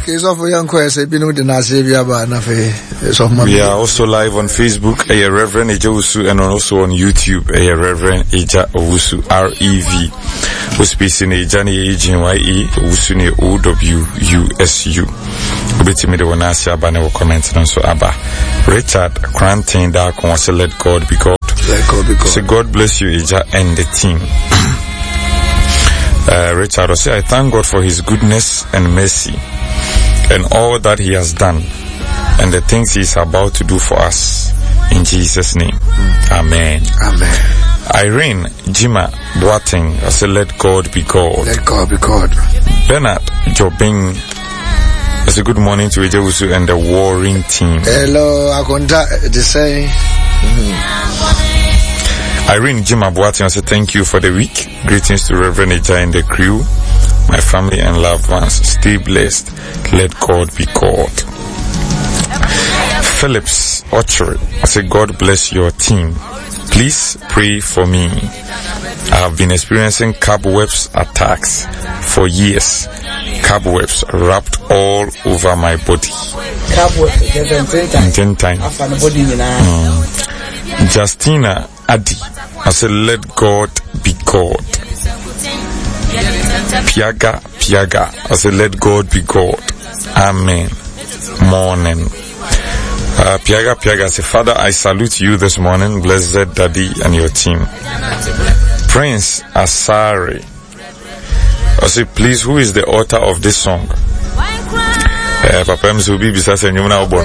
Okay, so for young question, we are also live on Facebook, Reverend Eja Owusu, and also on YouTube, Reverend Eja Owusu, REV. Who speaks in Ejani EGNYE, Owusu ne OWUSU. Ubeti de wanasia ba ne comment on so aba. Richard Cranton da kon say let God be God. Let God be God. So God bless you, Eja, and the team. Richard will say, I thank God for his goodness and mercy and all that he has done and the things he is about to do for us. In Jesus' name. Amen. Amen. Irene Jima Boateng, I say, let God be God. Let God be God. Bernard Jobing, I say, good morning to Eja Owusu and the warring team. Hello, I contact the same. Irene Jima Boateng, I say, thank you for the week. Greetings to Reverend Eja and the crew, my family and loved ones. Stay blessed. Let God be God. Phillips Orchard, I say, God bless your team. Please pray for me. I have been experiencing cobwebs attacks for years. Cobwebs wrapped all over my body. Justina Adi, I say, let God be God. Piaga, I say, let God be God. Amen. Morning. Piaga, say, Father, I salute you this morning, blessed Daddy and your team. Prince Asari, I say, please, who is the author of this song? Papa Mzubi Bisasa Nyumna Obono.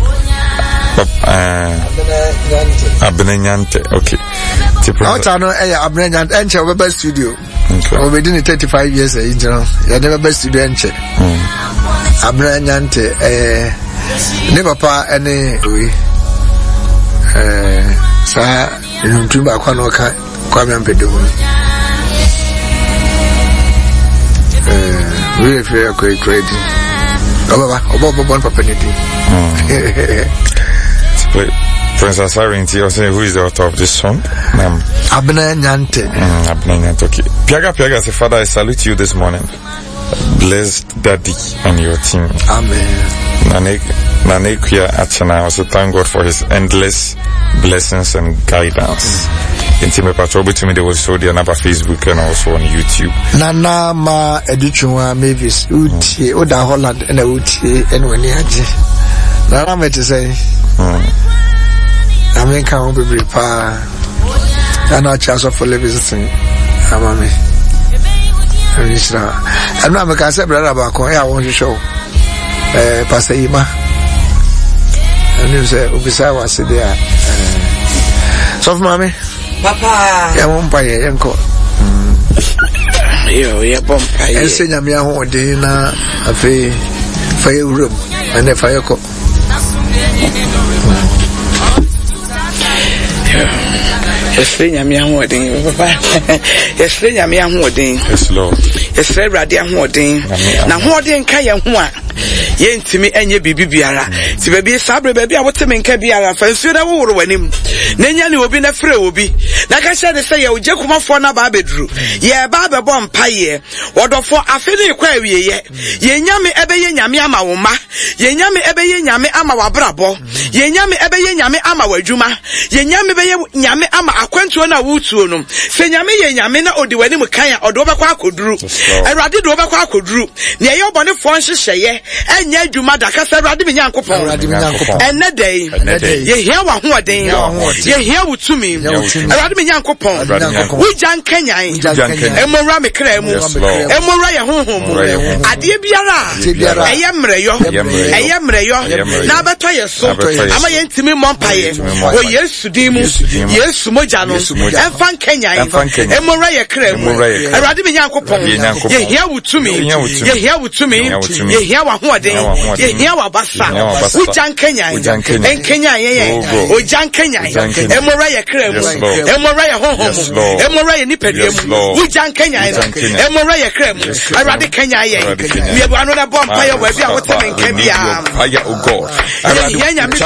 Abenenyante, okay. Author no, Abenenyante, enche Webber Studio. Okay. We've been in 35 years, you know. You never best studio enche. Abenenyante, never pa any way. Sa, Tumba Kwanoka, Kwame Ampedu. Really fair, great. Oba Papa Niti. Princess Arinti, who is the author of this song? Abenenyante. Abenenyante, okay. Piaga, say, Father, I salute you this morning. Blessed Daddy and your team. Amen. Nanekuya Achana, also thank God for his endless blessings and guidance. Intime patrobe to me, they will show the number Facebook and also on YouTube. Nana ma educhunwa Mavis uti Oda Holland and uti anywhere aji. Nana me to say. I mean, can't be prepared. I know chance of visiting. I'm me. I'm not because I said, brother, about I want to show Pastor Ima. And you say, Ubisa was there. So, mommy, Papa, I won't buy a uncle. You're bumpy. And sing a mere one day now, a fire room and a fire cook. Yes, Lord. Yes, Radio Hoarding. Now, Hoarding Kaya Hua. Yen to me and ye be biara. To be sabre baby, I want to make a biara for Suda war when him. Nanya will be a free will be. Like I said, say, you Jacoma for na babedru. Ye baba bomb pie. What of for a feeling query ye. Ye nyame ebe ye nyame ama woma. Ye nyame ebe ye nyame ama wabrabo. Ye nyame ebe ye nyame ama wajuma. Ye nyame ebe ye nyame ama akwentu na wutu no. Se nyame ye nyame na odi wani mukanya odoba kwa kodru. Erade do ba kwa kodru. Ne ye obone fo nhyehyeye. Enya adwuma da kasa Awurade me Nyankopon enne dey ye hia wa hoɔden ye hia wutumi Awurade me Nyankopon wo gyan kanyan emora me kra mu emora ye honhom mu ade biara eye mreyo na abeto ye so ama ye ntimi mompaye wo Yesu din mu Yesu moja no emfa kanyan emora ye kra mu Awurade me Nyankopon ye hia wutumi ye hia wa hoɔden ye hia wa basa wo gyan kanyan en kanyan ye o gyan kanyan emora ye kra mu emora ye honhom emora ye nipadua mu wo gyan kanyan emora ye kra mu Awurade kanyan ye me bu anu na bompa ye wa bia wo teme nka bia fire o God ye nyame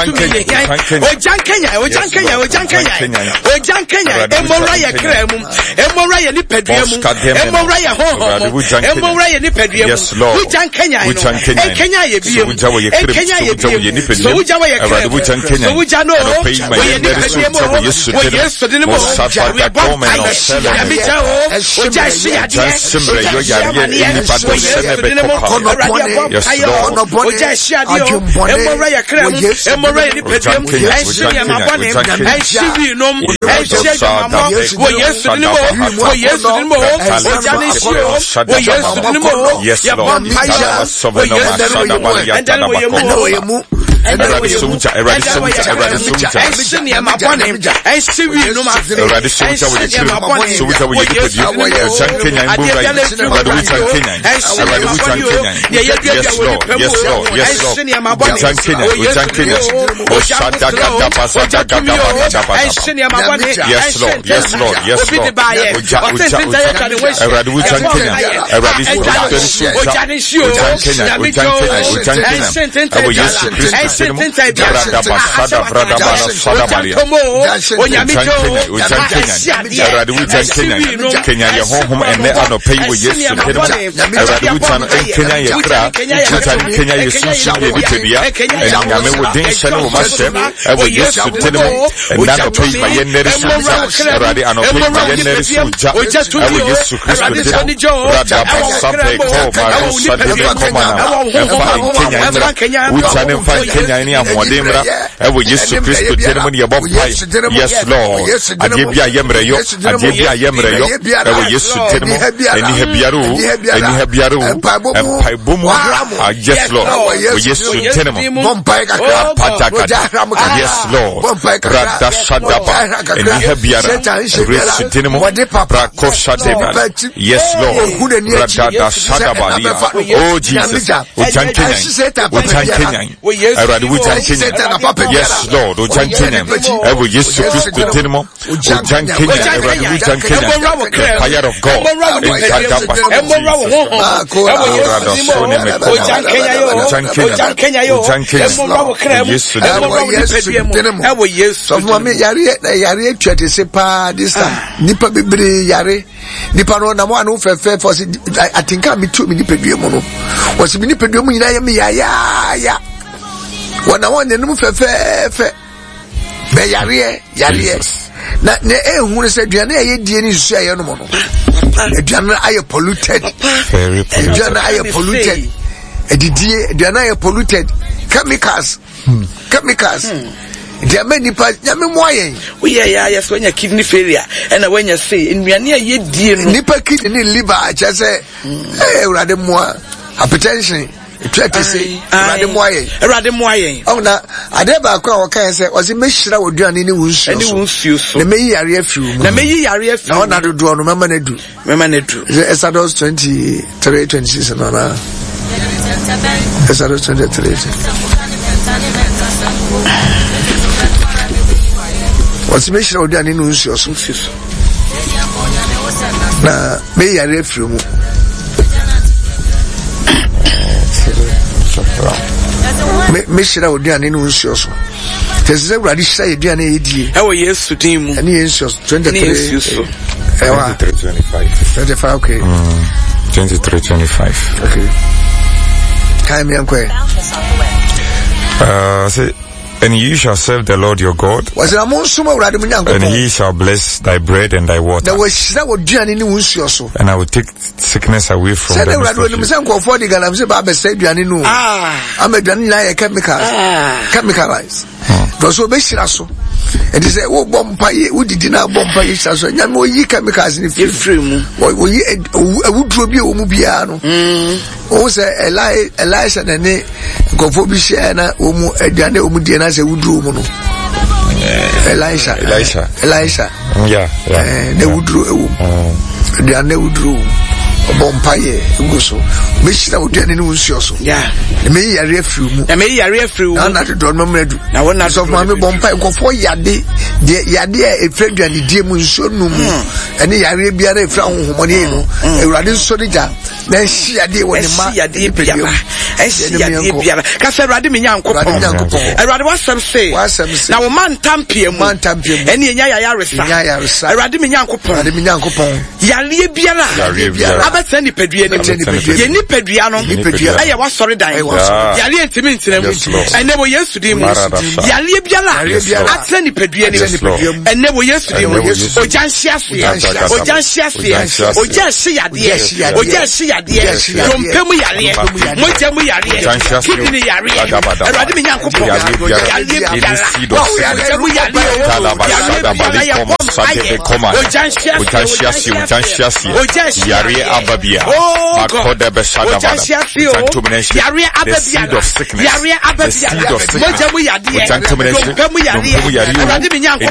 Yes, Lord. Adebia yemreyo, adebia yemreyo. Ewo Yesu tenmo. Eni hebiaru, empaibomu. Yes, Lord. Ewo Yesu tenmo. Yes, Lord. Rada shadaba. Eni hebiara. Yesu tenmo. Prakosha deba. Yes, Lord. Rada shadaba. Oh Jesus. Ujan Kenya. Yes, Lord. Ujan Kenya. Ewo Yesu Christo tenmo. Ujan Kenya. Ujan Kenya. Fire of God. Nipa bibiri yare nipa no na mo anu fefe for I think I me too me nipa duemu no was me nipa duemu nyina yem ya wana won enum fefe be yare na ehunu se duane aye die ni susu aye no mo no duane aye polluted duane aye polluted edidie duane aye polluted chemicals there many nipa nyame moyen we yes when your kidney failure and when you say in nnuane aye die no nipa kidney liver acha say urade moa hypertension try to say urade moyen na adeba akwa wokan say o se mehira woduane ni wunsuo so na meyi yare afiru na na dodo no mema na du Exodus 23:26 na Exodus 23 what's me shira woduane ni wunsuo so na meyi yare afiru mu me shira woduane ni wunsuo so tese urade shira yeduane edie ewo Yesu din mu ani Yesu 23 25 okay 23:25 okay kai me ankwe say and you shall serve the Lord your God, and he shall bless thy bread and thy water, and I will take sickness away from the chemicalized. And he said, "Oh, bompaye, who did not bompaye? So, Yamo ye chemicals in the film. Or ye would drop you, Mubiano. Oh, say Elisha and a Confobishana, Edane Umudiana, say, would do Mono. Elisha. Yeah. They would do they would do. Bompaye Guso. Mishra would do any so. Yeah. May I refu. Not to do Medu. Now, one of Mammy Bompaye go for Yadi, a friend and the dear Munshonum, and the Arabia from Monino, a radin soldier. Then she a day when the yadeɛ biara ka sɛ Awurade me Nyankopɔn Awurade wasɛm se na wo man tampie mu ɛne enya yayaresa Awurade me Nyankopɔn yareɛ biara abɛtɛ nipadua ne ye nipadua no ɛyɛ wasɔre dan yareɛ ntimi ntena mu ɛnɛ wo Yesu din mu yareɛ biara atɛ nipadua ne ɛnɛ wo Yesu din mu ogya yadeɛ dompe mu yareɛ mogya mu yareɛ kidney yareɛ Awurade me Nyankopɔn yareɛ biara mogya mu yareɛ Yari Ababia, Makoda Beshada, the seed of sickness, the seed of sickness,